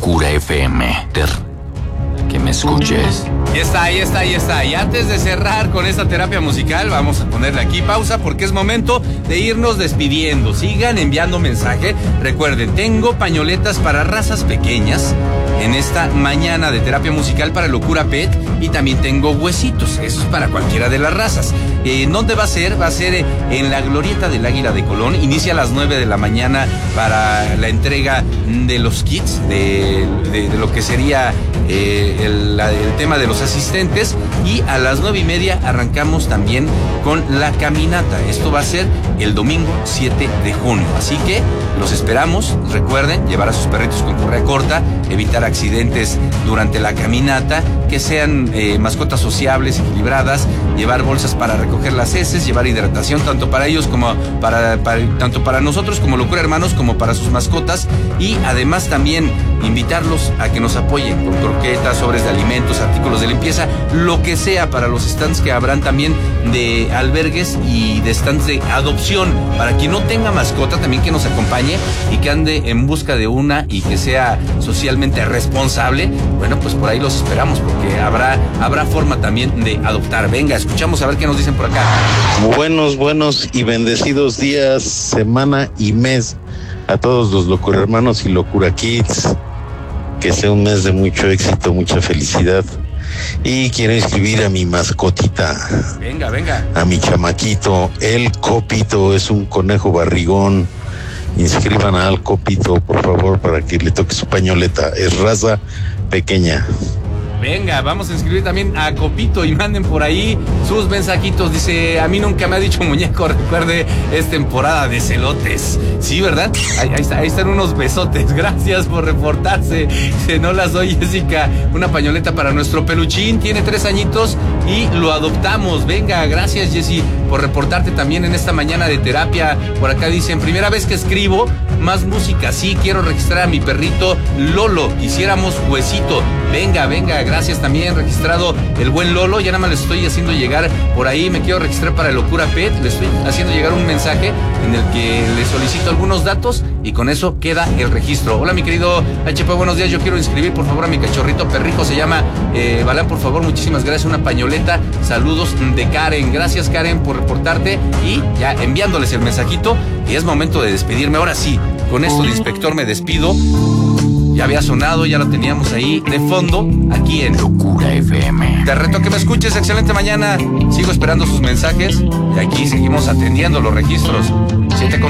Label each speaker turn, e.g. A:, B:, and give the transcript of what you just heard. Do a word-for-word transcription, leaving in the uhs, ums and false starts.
A: Locura F M. Ter, que me escuches.
B: Y está, ahí está, ahí está. Y antes de cerrar con esta terapia musical, vamos a ponerle aquí pausa porque es momento de irnos despidiendo. Sigan enviando mensaje. Recuerden, tengo pañoletas para razas pequeñas en esta mañana de terapia musical para Locura Pet, y también tengo huesitos. Eso es para cualquiera de las razas. Eh, ¿Dónde va a ser? Va a ser en la Glorieta del Águila de Colón. Inicia a las nueve de la mañana para la entrega de los kits, de, de, de lo que sería eh, el, la, el tema de los asistentes, y a las nueve y media arrancamos también con la caminata. Esto va a ser el domingo siete de junio, así que los esperamos. Recuerden llevar a sus perritos con correa corta, evitar accidentes durante la caminata, que sean eh, mascotas sociables, equilibradas, llevar bolsas para recoger las heces, llevar hidratación tanto para ellos como para, para tanto para nosotros como Locura Hermanos, como para sus mascotas, y además también invitarlos a que nos apoyen con croquetas, sobres de alimentos, artículos de limpieza, lo que sea para los stands que habrán también de albergues y de stands de adopción. Para quien no tenga mascota, también que nos acompañe y que ande en busca de una y que sea socialmente responsable, bueno, pues por ahí los esperamos, porque habrá, habrá forma también de adoptar. Venga, escuchamos a ver qué nos dicen por acá.
C: Buenos, buenos y bendecidos días, semana y mes a todos los Locura Hermanos y Locura Kids. Que sea un mes de mucho éxito, mucha felicidad. Y quiero inscribir a mi mascotita.
B: Venga, venga.
C: A mi chamaquito, el Copito, es un conejo barrigón. Inscriban al Copito, por favor, para que le toque su pañoleta. Es raza pequeña.
B: Venga, vamos a inscribir también a Copito y manden por ahí sus mensajitos. Dice, a mí nunca me ha dicho muñeco, recuerde, es temporada de celotes. Sí, ¿verdad? Ahí, ahí, está, ahí están unos besotes. Gracias por reportarse. Dice, no las doy, Jessica. Una pañoleta para nuestro peluchín, tiene tres añitos y lo adoptamos. Venga, gracias, Jessy, por reportarte también en esta mañana de terapia. Por acá dicen, primera vez que escribo, más música. Sí, quiero registrar a mi perrito Lolo. Quisiéramos huesito. Venga, venga, gracias también, registrado el buen Lolo. Ya nada más les estoy haciendo llegar por ahí, me quiero registrar para Locura Pet. Le estoy haciendo llegar un mensaje en el que le solicito algunos datos y con eso queda el registro. Hola, mi querido H P, buenos días. Yo quiero inscribir, por favor, a mi cachorrito perrijo. Se llama eh, Balán, por favor, muchísimas gracias. Una pañoleta. Saludos de Karen. Gracias, Karen, por reportarte y ya enviándoles el mensajito. Y es momento de despedirme. Ahora sí, con esto de inspector me despido. Ya había sonado, ya lo teníamos ahí de fondo, aquí en
A: Locura F M.
B: Te reto que me escuches, excelente mañana. Sigo esperando sus mensajes y aquí seguimos atendiendo los registros. Siete con